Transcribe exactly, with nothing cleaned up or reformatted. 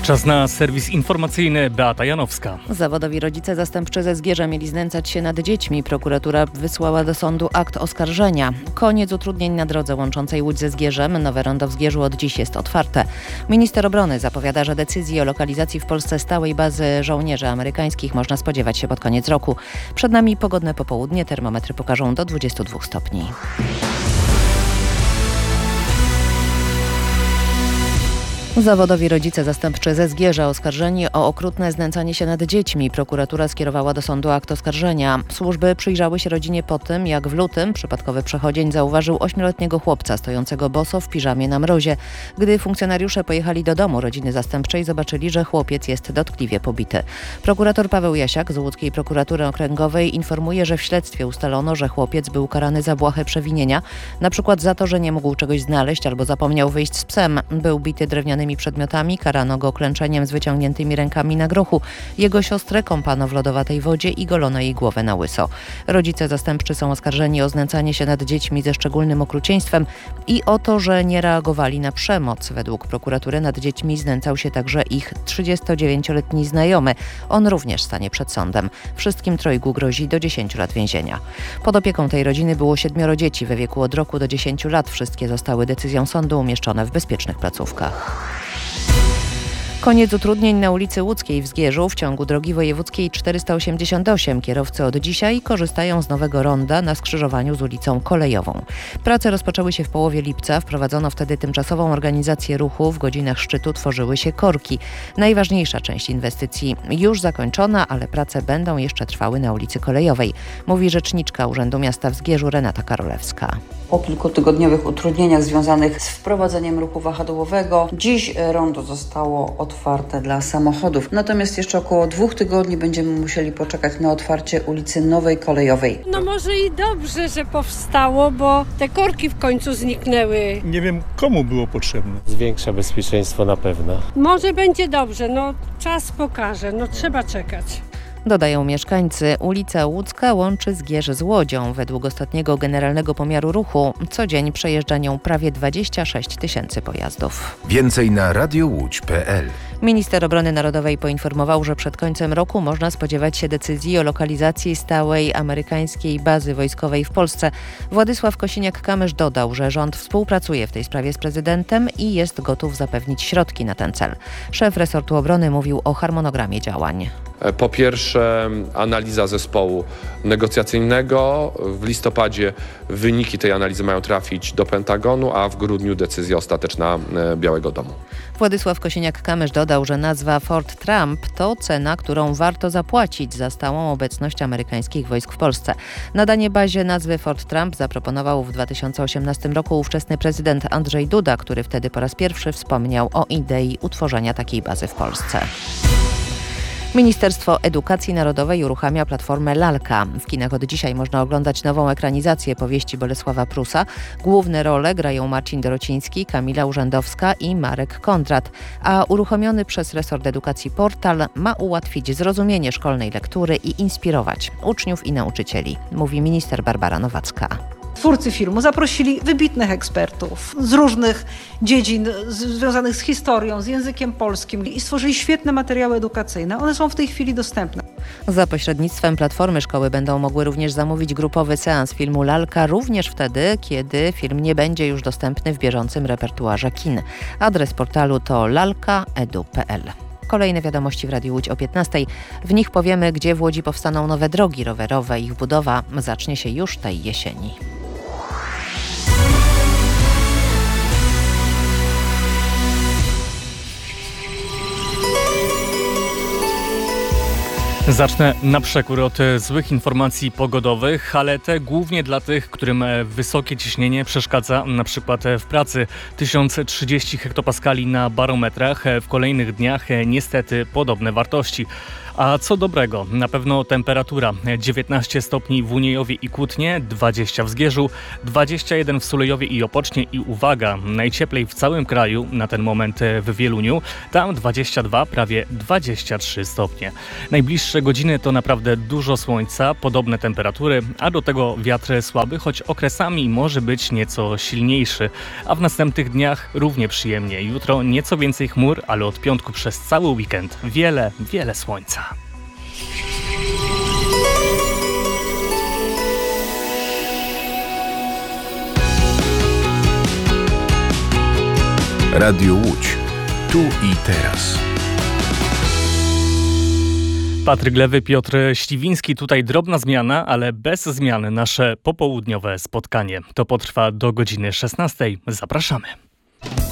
Czas na serwis informacyjny. Beata Janowska. Zawodowi rodzice zastępczy ze Zgierza mieli znęcać się nad dziećmi. Prokuratura wysłała do sądu akt oskarżenia. Koniec utrudnień na drodze łączącej Łódź ze Zgierzem. Nowe rondo w Zgierzu od dziś jest otwarte. Minister obrony zapowiada, że decyzji o lokalizacji w Polsce stałej bazy żołnierzy amerykańskich można spodziewać się pod koniec roku. Przed nami pogodne popołudnie. Termometry pokażą do dwudziestu dwóch stopni. Zawodowi rodzice zastępczy ze Zgierza oskarżeni o okrutne znęcanie się nad dziećmi. Prokuratura skierowała do sądu akt oskarżenia. Służby przyjrzały się rodzinie po tym, jak w lutym przypadkowy przechodzień zauważył ośmioletniego chłopca stojącego boso w piżamie na mrozie. Gdy funkcjonariusze pojechali do domu rodziny zastępczej, zobaczyli, że chłopiec jest dotkliwie pobity. Prokurator Paweł Jasiak z Łódzkiej Prokuratury Okręgowej informuje, że w śledztwie ustalono, że chłopiec był karany za błahe przewinienia, na przykład za to, że nie mógł czegoś znaleźć albo zapomniał wyjść z psem. Był bity drewnianymi przedmiotami, karano go klęczeniem z wyciągniętymi rękami na grochu. Jego siostrę kąpano w lodowatej wodzie i golono jej głowę na łyso. Rodzice zastępczy są oskarżeni o znęcanie się nad dziećmi ze szczególnym okrucieństwem i o to, że nie reagowali na przemoc. Według prokuratury nad dziećmi znęcał się także ich trzydziestodziewięcioletni znajomy. On również stanie przed sądem. Wszystkim trojgu grozi do dziesięciu lat więzienia. Pod opieką tej rodziny było siedmioro dzieci w wieku od roku do dziesięciu lat. Wszystkie zostały decyzją sądu umieszczone w bezpiecznych placówkach. Koniec utrudnień na ulicy Łódzkiej w Zgierzu w ciągu drogi wojewódzkiej czterysta osiemdziesiąt osiem. Kierowcy od dzisiaj korzystają z nowego ronda na skrzyżowaniu z ulicą Kolejową. Prace rozpoczęły się w połowie lipca. Wprowadzono wtedy tymczasową organizację ruchu. W godzinach szczytu tworzyły się korki. Najważniejsza część inwestycji już zakończona, ale prace będą jeszcze trwały na ulicy Kolejowej, mówi rzeczniczka Urzędu Miasta w Zgierzu Renata Karolewska. Po kilkutygodniowych utrudnieniach związanych z wprowadzeniem ruchu wahadłowego, dziś rondo zostało otwarte dla samochodów. Natomiast jeszcze około dwóch tygodni będziemy musieli poczekać na otwarcie ulicy Nowej Kolejowej. No może i dobrze, że powstało, bo te korki w końcu zniknęły. Nie wiem, komu było potrzebne. Zwiększa bezpieczeństwo na pewno. Może będzie dobrze, no czas pokaże, no trzeba czekać. Dodają mieszkańcy, ulica Łódzka łączy Zgierz z Łodzią. Według ostatniego generalnego pomiaru ruchu co dzień przejeżdża nią prawie dwadzieścia sześć tysięcy pojazdów. Więcej na radiowódź kropka pe el. Minister Obrony Narodowej poinformował, że przed końcem roku można spodziewać się decyzji o lokalizacji stałej amerykańskiej bazy wojskowej w Polsce. Władysław Kosiniak-Kamysz dodał, że rząd współpracuje w tej sprawie z prezydentem i jest gotów zapewnić środki na ten cel. Szef resortu obrony mówił o harmonogramie działań. Po pierwsze, analiza zespołu negocjacyjnego. W listopadzie wyniki tej analizy mają trafić do Pentagonu, a w grudniu decyzja ostateczna Białego Domu. Władysław Kosiniak-Kamysz dodał, że nazwa Fort Trump to cena, którą warto zapłacić za stałą obecność amerykańskich wojsk w Polsce. Nadanie bazie nazwy Fort Trump zaproponował w dwa tysiące osiemnastym roku ówczesny prezydent Andrzej Duda, który wtedy po raz pierwszy wspomniał o idei utworzenia takiej bazy w Polsce. Ministerstwo Edukacji Narodowej uruchamia platformę Lalka. W kinach od dzisiaj można oglądać nową ekranizację powieści Bolesława Prusa. Główne role grają Marcin Dorociński, Kamila Urzędowska i Marek Kondrat. A uruchomiony przez resort edukacji portal ma ułatwić zrozumienie szkolnej lektury i inspirować uczniów i nauczycieli, mówi minister Barbara Nowacka. Twórcy filmu zaprosili wybitnych ekspertów z różnych dziedzin związanych z historią, z językiem polskim i stworzyli świetne materiały edukacyjne. One są w tej chwili dostępne. Za pośrednictwem platformy szkoły będą mogły również zamówić grupowy seans filmu Lalka, również wtedy, kiedy film nie będzie już dostępny w bieżącym repertuarze kin. Adres portalu to lalka kropka edu kropka pe el. Kolejne wiadomości w Radiu Łódź o piętnastej. W nich powiemy, gdzie w Łodzi powstaną nowe drogi rowerowe. Ich budowa zacznie się już tej jesieni. Zacznę na przekór od złych informacji pogodowych, ale te głównie dla tych, którym wysokie ciśnienie przeszkadza na przykład w pracy. tysiąc trzydzieści hektopaskali na barometrach. W kolejnych dniach niestety podobne wartości. A co dobrego? Na pewno temperatura dziewiętnaście stopni w Uniejowie i Kutnie, dwadzieścia w Zgierzu, dwadzieścia jeden w Sulejowie i Opocznie i uwaga, najcieplej w całym kraju na ten moment w Wieluniu, tam dwadzieścia dwa, prawie dwadzieścia trzy stopnie. Najbliższe godziny to naprawdę dużo słońca, podobne temperatury, a do tego wiatr słaby, choć okresami może być nieco silniejszy, a w następnych dniach równie przyjemnie. Jutro nieco więcej chmur, ale od piątku przez cały weekend wiele, wiele słońca. Radio Łódź. Tu i teraz. Patryk Lewy, Piotr Śliwiński. Tutaj drobna zmiana, ale bez zmian nasze popołudniowe spotkanie. To potrwa do godziny szesnastej. Zapraszamy.